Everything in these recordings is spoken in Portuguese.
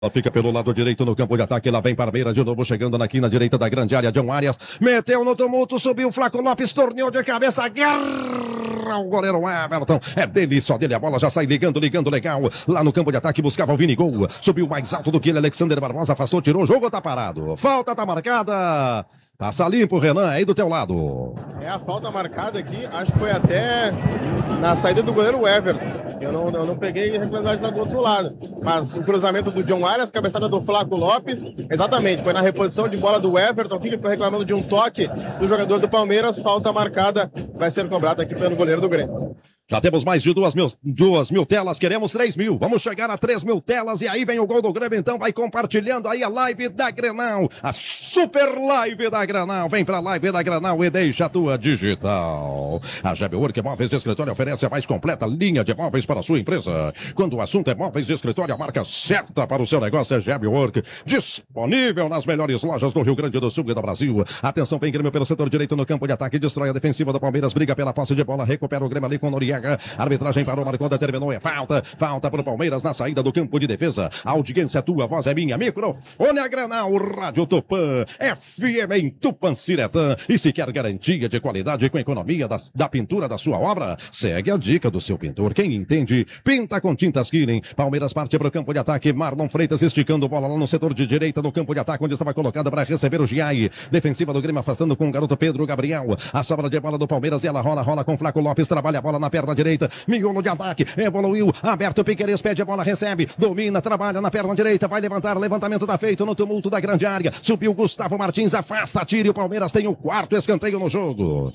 Fica pelo lado direito no campo de ataque, lá vem Parmeira de novo, chegando aqui na direita da grande área, John Arias, meteu no tumulto, subiu, Flaco Lopes, torneou de cabeça, guerra, o goleiro Everton, é dele, só dele, a bola já sai ligando legal, lá no campo de ataque, buscava o Vini Gol, subiu mais alto do que ele, Alexander Barbosa, afastou, tirou, o jogo tá parado, falta tá marcada, passa limpo, Renan, aí do teu lado. É a falta marcada aqui, acho que foi até na saída do goleiro Everton. Eu não peguei regularidade lá do outro lado. Mas o cruzamento do John Arias, cabeçada do Flaco Lopes, exatamente, foi na reposição de bola do Everton aqui, que ficou reclamando de um toque do jogador do Palmeiras. Falta marcada, vai ser cobrada aqui pelo goleiro do Grêmio. Já temos mais de 2.000 telas, queremos 3.000. Vamos chegar a 3.000 telas e aí vem o gol do Grêmio, então vai compartilhando aí a live da Grenal, a super live da Grenal. Vem pra live da Grenal e deixa a tua digital. A Gebwork Móveis de Escritório oferece a mais completa linha de móveis para a sua empresa. Quando o assunto é móveis de escritório, a marca certa para o seu negócio é Gebwork. Disponível nas melhores lojas do Rio Grande do Sul e do Brasil. Atenção, vem Grêmio pelo setor direito no campo de ataque, destrói a defensiva do Palmeiras, briga pela posse de bola, recupera o Grêmio ali com Noriega. Arbitragem parou, marcou, determinou, é falta para o Palmeiras na saída do campo de defesa. A audiência é tua, a voz é minha, microfone é Grenal, Rádio Tupã, FM em Tupanciretã. E se quer garantia de qualidade com economia da pintura da sua obra, segue a dica do seu pintor. Quem entende, pinta com tintas Killing. Palmeiras parte para o campo de ataque, Marlon Freitas esticando bola lá no setor de direita do campo de ataque, onde estava colocada para receber o Giai. Defensiva do Grêmio afastando com o garoto Pedro Gabriel. A sobra de bola do Palmeiras e ela rola com Flaco Lopes, trabalha a bola na perna direita, miolo de ataque, evoluiu, aberto, Piqueires pede a bola, recebe, domina, trabalha na perna direita, vai levantar, levantamento tá feito no tumulto da grande área, subiu Gustavo Martins, afasta, tira e o Palmeiras tem o quarto escanteio no jogo.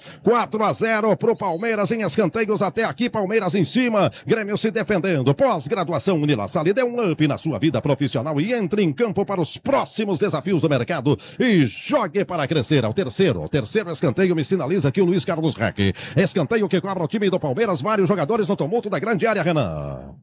4-0 pro Palmeiras em escanteios até aqui, Palmeiras em cima, Grêmio se defendendo, pós-graduação Unila Salle, dê um up na sua vida profissional e entre em campo para os próximos desafios do mercado e jogue para crescer. Ao terceiro escanteio me sinaliza aqui o Luiz Carlos Reck, escanteio que cobra o time do Palmeiras, vários jogadores no tumulto da grande área, Renan.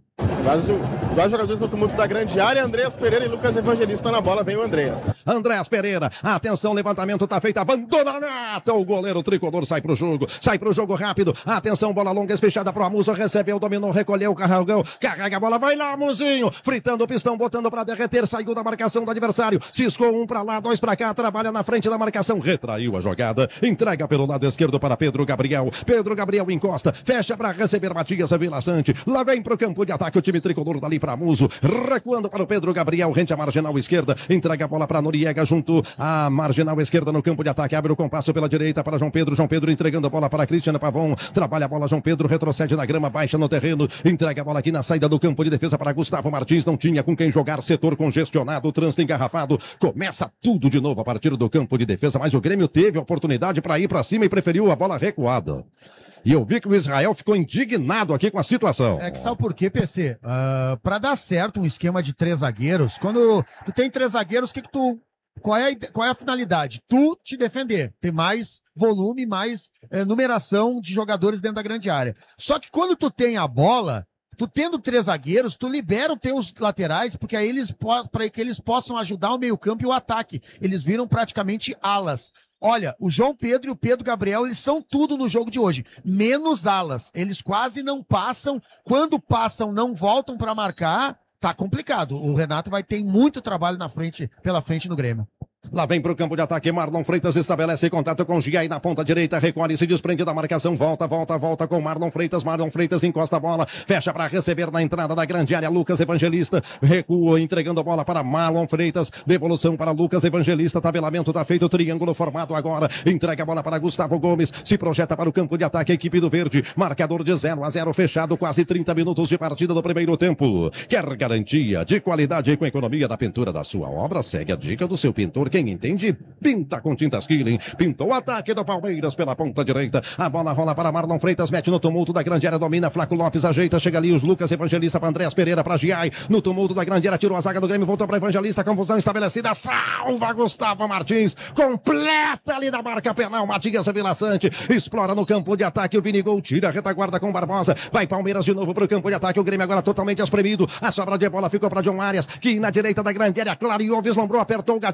Dois jogadores no tumulto da grande área, Andreas Pereira e Lucas Evangelista na bola, vem o Andreas Pereira, atenção, levantamento tá feito, abandona a meta, o goleiro tricolor sai pro jogo rápido, atenção, bola longa, espechada pro Amuso, recebeu, dominou, recolheu, carrega a bola, vai lá, Amuzinho, fritando o pistão, botando pra derreter, saiu da marcação do adversário, ciscou um pra lá, dois pra cá, trabalha na frente da marcação, retraiu a jogada, entrega pelo lado esquerdo para Pedro Gabriel encosta, fecha pra receber Matias Vila Sante, lá vem pro campo de ataque o time tricolor dali para Muso, recuando para o Pedro Gabriel, rente a marginal esquerda, entrega a bola para Noriega junto à marginal esquerda no campo de ataque, abre o compasso pela direita para João Pedro entregando a bola para Cristiano Pavon, trabalha a bola João Pedro, retrocede na grama, baixa no terreno, entrega a bola aqui na saída do campo de defesa para Gustavo Martins, não tinha com quem jogar, setor congestionado, trânsito engarrafado, começa tudo de novo a partir do campo de defesa, mas o Grêmio teve a oportunidade para ir para cima e preferiu a bola recuada. E eu vi que o Israel ficou indignado aqui com a situação. É que sabe por quê, PC? Pra dar certo um esquema de 3 zagueiros, quando tu tem 3 zagueiros, qual é a finalidade? Tu te defender, ter mais volume, mais numeração de jogadores dentro da grande área. Só que quando tu tem a bola, tu tendo 3 zagueiros, tu libera os teus laterais, porque aí para que eles possam ajudar o meio-campo e o ataque. Eles viram praticamente alas. Olha, o João Pedro e o Pedro Gabriel, eles são tudo no jogo de hoje, menos alas. Eles quase não passam, quando passam não voltam para marcar, tá complicado. O Renato vai ter muito trabalho pela frente no Grêmio. Lá vem pro campo de ataque, Marlon Freitas estabelece contato com o Giai na ponta direita, recolhe, se desprende da marcação, volta com Marlon Freitas encosta a bola, fecha para receber na entrada da grande área, Lucas Evangelista, recua, entregando a bola para Marlon Freitas, devolução para Lucas Evangelista, tabelamento tá feito, triângulo formado agora, entrega a bola para Gustavo Gomes, se projeta para o campo de ataque, a equipe do Verde, marcador de 0-0 fechado, quase 30 minutos de partida do primeiro tempo. Quer garantia de qualidade e com economia da pintura da sua obra? Segue a dica do seu pintor. Quem entende, pinta com tintas Killing. Pintou o ataque do Palmeiras pela ponta direita. A bola rola para Marlon Freitas, mete no tumulto da grande área, domina, Flaco Lopes ajeita, chega ali os Lucas Evangelista para Andreas Pereira, para Giai. No tumulto da grande área, tirou a zaga do Grêmio, voltou para Evangelista, confusão estabelecida, salva Gustavo Martins, completa ali da marca penal, Matias Vila Sante, explora no campo de ataque, o Vini Gol, tira a retaguarda com Barbosa, vai Palmeiras de novo para o campo de ataque, o Grêmio agora totalmente espremido, a sobra de bola ficou para John Arias, que na direita da grande área, clareou, vislumbrou, apertou o gatilho, pegou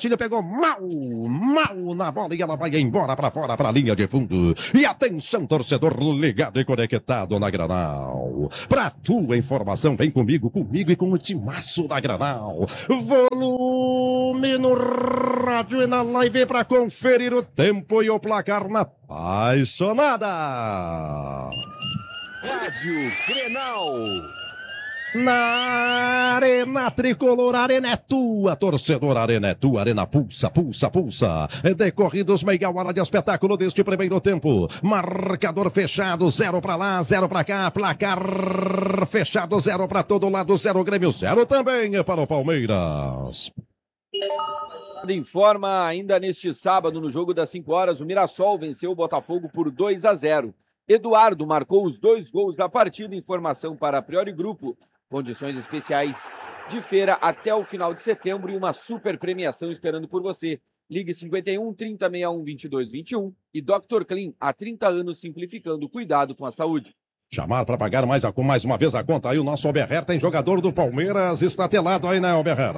mal na bola e ela vai embora para fora, para a linha de fundo. E atenção, torcedor ligado e conectado na Granal. Para tua informação, vem comigo e com o timaço da Granal. Volume no rádio e na live para conferir o tempo e o placar na apaixonada. Rádio Grenal. Na Arena Tricolor, Arena é tua, torcedor, Arena é tua, Arena pulsa, pulsa, pulsa. Decorridos meia hora de espetáculo deste primeiro tempo. Marcador fechado, 0 pra lá, 0 pra cá. Placar fechado, 0 pra todo lado, 0 Grêmio, 0 também para o Palmeiras. Informa ainda neste sábado, no jogo das 5 horas, o Mirassol venceu o Botafogo por 2-0. Eduardo marcou os 2 gols da partida. Informação para a Priori Grupo. Condições especiais de feira até o final de setembro e uma super premiação esperando por você. Ligue 51 3061 2221 e Dr. Clean, há 30 anos simplificando o cuidado com a saúde. Chamar para pagar mais uma vez a conta aí, o nosso Oberher tem jogador do Palmeiras estatelado aí, né, Oberher?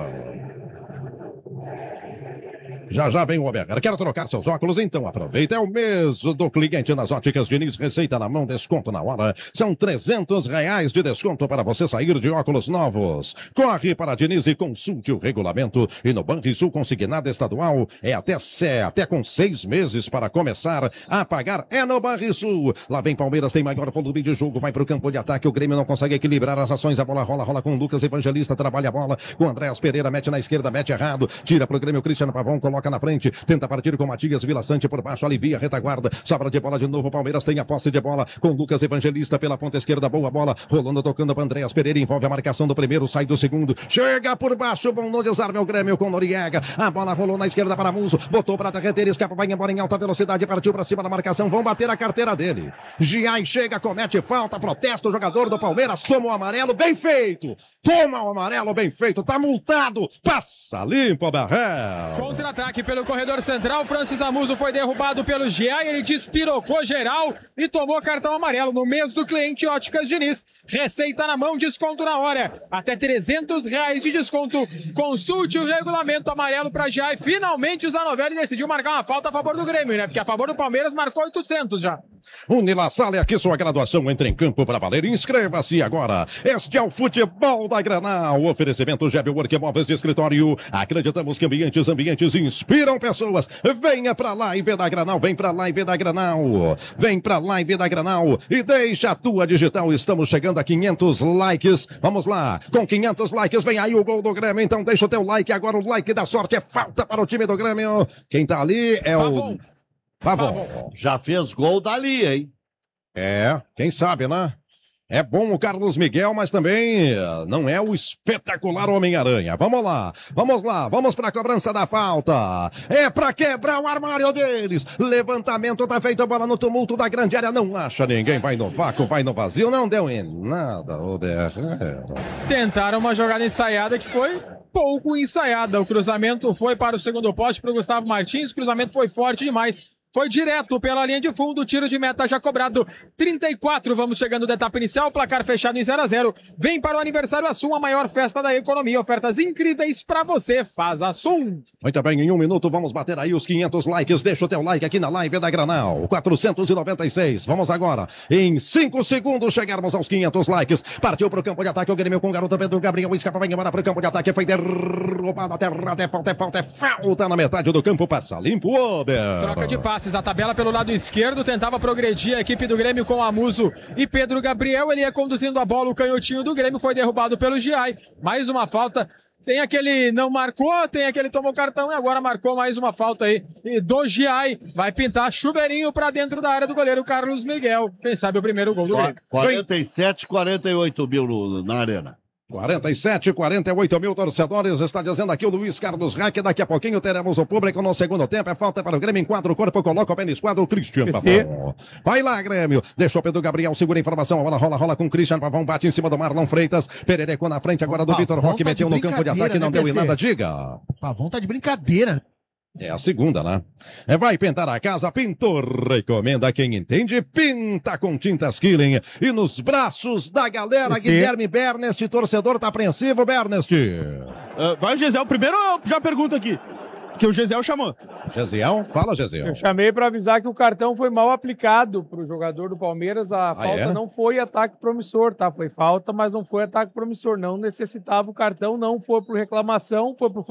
Já vem o Oberher. Quer trocar seus óculos? Então aproveita. É o mês do cliente nas óticas Diniz. Receita na mão, desconto na hora. São R$300 de desconto para você sair de óculos novos. Corre para a Diniz e consulte o regulamento. E no Banrisul consignado estadual é até com 6 meses para começar a pagar. É no Banrisul. Lá vem Palmeiras, tem maior volume de jogo. Vai para o campo de ataque. O Grêmio não consegue equilibrar as ações. A bola rola com o Lucas Evangelista. Trabalha a bola com o Andréas Pereira. Mete na esquerda, mete errado. Tira para o Grêmio. Cristiano Pavão coloca na frente, tenta partir com Matias Vila Sante por baixo, alivia, retaguarda, sobra de bola de novo, Palmeiras tem a posse de bola com Lucas Evangelista pela ponta esquerda, boa bola, rolando, tocando para Andréas Pereira, envolve a marcação do primeiro, sai do segundo, chega por baixo, bom no desarme o Grêmio com Noriega, a bola rolou na esquerda para Muso, botou para a derreter, escapa, vai embora em alta velocidade, partiu para cima da marcação, vão bater a carteira dele, Giai chega, comete falta, protesta o jogador do Palmeiras, toma o amarelo, bem feito, toma o amarelo, bem feito, tá multado, passa limpo, Barrel. Contra-ataque pelo corredor central, Francis Amuso foi derrubado pelo Giai, ele despirocou geral e tomou cartão amarelo no mês do cliente Óticas Diniz. Receita na mão, desconto na hora, até R$300 de desconto. Consulte o regulamento, amarelo para Giai. Finalmente o Zanovelli decidiu marcar uma falta a favor do Grêmio, né? Porque a favor do Palmeiras marcou 800 já. Unilassalle, aqui sua graduação entra em campo para valer. Inscreva-se agora. Este é o futebol da Granal. Oferecimento Gebwork Móveis de Escritório. Acreditamos que ambientes inspiram pessoas. Venha pra live da Granal, vem pra live da Granal. Vem pra live da Granal e deixa a tua digital. Estamos chegando a 500 likes. Vamos lá, com 500 likes vem aí o gol do Grêmio. Então deixa o teu like agora, o like da sorte é falta para o time do Grêmio. Quem tá ali é o Pavon. Já fez gol dali, hein? É, quem sabe, né? É bom o Carlos Miguel, mas também não é o espetacular Homem-Aranha. Vamos lá, vamos pra cobrança da falta. É pra quebrar o armário deles. Levantamento tá feito, bola no tumulto da grande área. Não acha ninguém, vai no vácuo, vai no vazio. Não deu em nada, Roberto. Tentaram uma jogada ensaiada que foi pouco ensaiada. O cruzamento foi para o segundo poste, para o Gustavo Martins. O cruzamento foi forte demais. Foi direto pela linha de fundo, tiro de meta já cobrado, 34, vamos chegando da etapa inicial, placar fechado em 0-0, vem para o aniversário Assum, a maior festa da economia, ofertas incríveis para você, faz Assum. Muito bem, em 1 minuto vamos bater aí os 500 likes, deixa o teu like aqui na live da Granal, 496, vamos agora, em 5 segundos chegarmos aos 500 likes, partiu para o campo de ataque, o Grêmio com o garoto Pedro Gabriel, escapa, vai embora para o campo de ataque, foi derrubado, é falta na metade do campo, passa limpo, troca de passe. A tabela pelo lado esquerdo, tentava progredir a equipe do Grêmio com Amuso e Pedro Gabriel, ele ia conduzindo a bola, o canhotinho do Grêmio foi derrubado pelo Giai, mais uma falta, tem aquele não marcou, tem aquele tomou cartão e agora marcou mais uma falta aí do Giai, vai pintar chuveirinho pra dentro da área do goleiro Carlos Miguel, quem sabe o primeiro gol do Grêmio. 47, 48 mil na arena. 47, 48 mil torcedores, está dizendo aqui o Luiz Carlos Rack, daqui a pouquinho teremos o público no segundo tempo, é falta para o Grêmio, enquadra o corpo, coloca o pé no esquadro, o Cristiano Pavão. Vai lá, Grêmio, deixou o Pedro Gabriel, segura a informação, a bola rola com o Cristiano Pavão, bate em cima do Marlon Freitas, Perereco na frente agora do Vitor Roque, meteu no campo de ataque, não deu em nada, diga. Pavão tá de brincadeira. É a segunda, né? Vai pintar a casa, pintor, recomenda quem entende, pinta com tintas Killing. E nos braços da galera, Guilherme Bernest, torcedor tá apreensivo, Bernest. Vai, Gisele, primeiro eu já pergunto aqui. Que o Gesiel chamou. Gesiel, fala, Gesiel. Eu chamei para avisar que o cartão foi mal aplicado para o jogador do Palmeiras. A falta não foi ataque promissor, tá? Foi falta, mas não foi ataque promissor. Não necessitava o cartão, não foi por reclamação, foi por